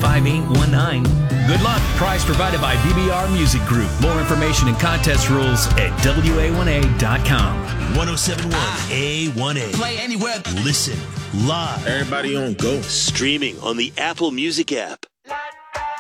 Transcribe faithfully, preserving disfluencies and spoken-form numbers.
five eight one nine. Good luck. Prize provided by B B R Music Group. More information and contest rules at W A one A dot com. ten seventy-one A one A. Play anywhere. Listen live. Everybody on Go. Streaming on the Apple Music app.